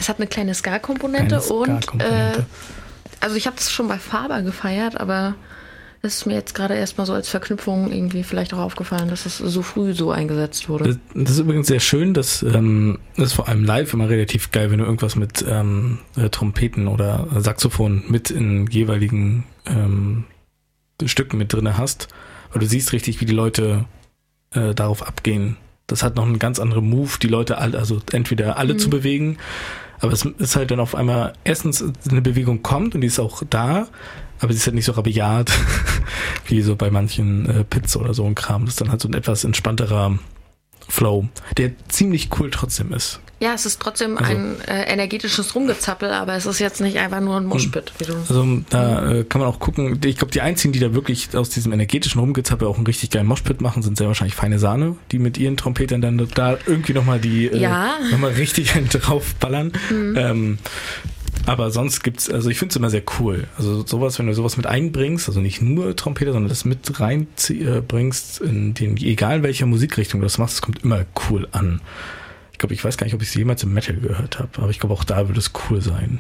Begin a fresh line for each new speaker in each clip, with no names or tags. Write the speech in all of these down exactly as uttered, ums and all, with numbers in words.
Es hat eine kleine Ska-Komponente und äh, also ich habe es schon bei Faber gefeiert, aber es ist mir jetzt gerade erstmal so als Verknüpfung irgendwie vielleicht auch aufgefallen, dass es so früh so eingesetzt wurde.
Das, das ist übrigens sehr schön, das ähm, ist vor allem live immer relativ geil, wenn du irgendwas mit ähm, äh, Trompeten oder Saxophon mit in jeweiligen ähm, Stücken mit drin hast. Und du siehst richtig, wie die Leute äh, darauf abgehen. Das hat noch einen ganz anderen Move, die Leute alle, also entweder alle mhm. zu bewegen, aber es ist halt dann auf einmal, erstens eine Bewegung kommt und die ist auch da, aber sie ist halt nicht so rabiat, wie so bei manchen äh, Pits oder so ein Kram. Das ist dann halt so ein etwas entspannterer Flow, der ziemlich cool trotzdem ist.
Ja, es ist trotzdem also, ein äh, energetisches Rumgezappel, aber es ist jetzt nicht einfach nur ein Moshpit. Wie du
also da äh, kann man auch gucken, ich glaube, die einzigen, die da wirklich aus diesem energetischen Rumgezappel auch einen richtig geilen Moshpit machen, sind sehr wahrscheinlich Feine Sahne, die mit ihren Trompetern dann da irgendwie nochmal die, äh,
ja.
nochmal richtig draufballern. Mhm. Ähm, aber sonst gibt's, also ich finde es immer sehr cool. Also sowas, wenn du sowas mit einbringst, also nicht nur Trompeter, sondern das mit reinbringst, in den, egal welcher Musikrichtung du das machst, es kommt immer cool an. Ich glaube, ich weiß gar nicht, ob ich es jemals im Metal gehört habe, aber ich glaube, auch da würde es cool sein.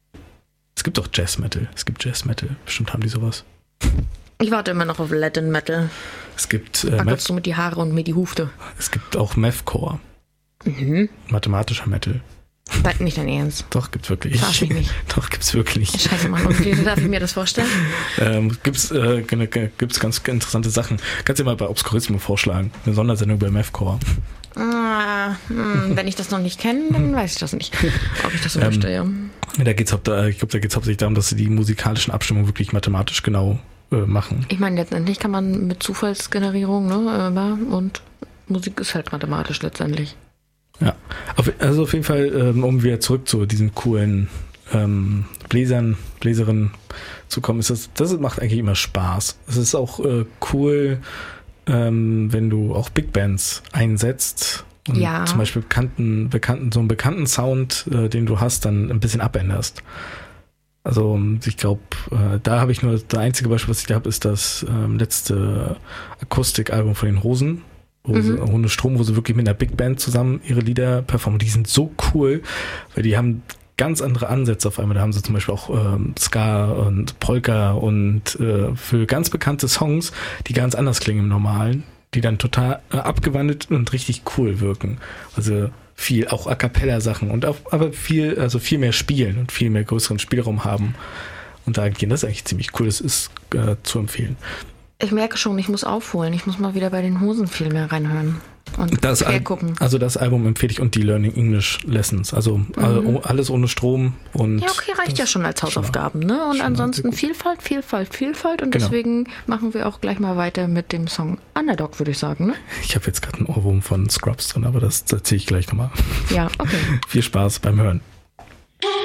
Es gibt auch Jazz-Metal. Es gibt Jazz-Metal. Bestimmt haben die sowas.
Ich warte immer noch auf Latin Metal.
Es gibt äh,
Wackelst du mit die Haare und mir die Hufte.
Es gibt auch Mathcore.
Mhm.
Mathematischer Metal.
Das nicht dein Ernst.
Doch, gibt's wirklich.
Verarsch mich nicht.
Doch, gibt's wirklich.
Scheiße, Mann. Und wie darf ich mir das vorstellen?
ähm, gibt's, äh, gibt's ganz interessante Sachen. Kannst du dir mal bei Obscurismo vorschlagen. Eine Sondersendung bei Mathcore.
Ah, mh, wenn ich das noch nicht kenne, dann weiß ich das nicht, ob ich das so ähm, möchte, ja.
Da geht's, ich glaube, da geht's hauptsächlich darum, dass sie die musikalischen Abstimmungen wirklich mathematisch genau äh, machen.
Ich meine, letztendlich kann man mit Zufallsgenerierung, ne, und Musik ist halt mathematisch letztendlich.
Ja, auf, also auf jeden Fall, ähm, um wieder zurück zu diesen coolen ähm, Bläsern, Bläserinnen zu kommen, ist das, das macht eigentlich immer Spaß. Es ist auch äh, cool, ähm, wenn du auch Big Bands einsetzt und
ja.
zum Beispiel bekannten, bekannten, so einen bekannten Sound, äh, den du hast, dann ein bisschen abänderst. Also ich glaube, äh, da habe ich nur, das einzige Beispiel, was ich da habe, ist das ähm, letzte Akustikalbum von den Hosen. Wo mhm. sie, ohne Strom, wo sie wirklich mit einer Big Band zusammen ihre Lieder performen. Die sind so cool, weil die haben ganz andere Ansätze auf einmal. Da haben sie zum Beispiel auch ähm, Ska und Polka und äh, für ganz bekannte Songs, die ganz anders klingen im Normalen, die dann total äh, abgewandelt und richtig cool wirken. Also viel, auch A Cappella Sachen und auch, aber viel, also viel mehr spielen und viel mehr größeren Spielraum haben. Und da gehen das eigentlich ziemlich cool. Das ist äh, zu empfehlen.
Ich merke schon, ich muss aufholen. Ich muss mal wieder bei den Hosen viel mehr reinhören und
das Al-
gucken.
Also das Album empfehle ich und die Learning English Lessons. Also mhm. alles ohne Strom. Und
ja, okay, reicht ja schon als Hausaufgaben. Ne? Und ansonsten Vielfalt, Vielfalt, Vielfalt. Und genau. Deswegen machen wir auch gleich mal weiter mit dem Song Underdog, würde ich sagen. Ne?
Ich habe jetzt gerade einen Ohrwurm von Scrubs drin, aber das erzähle ich gleich nochmal.
Ja, okay.
Viel Spaß beim Hören.